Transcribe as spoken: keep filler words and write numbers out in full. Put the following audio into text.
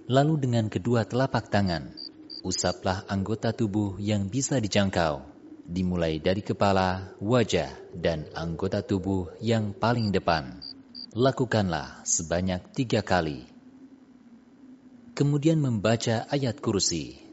Lalu dengan kedua telapak tangan, usaplah anggota tubuh yang bisa dijangkau, dimulai dari kepala, wajah, dan anggota tubuh yang paling depan. Lakukanlah sebanyak tiga kali. Kemudian membaca ayat kursi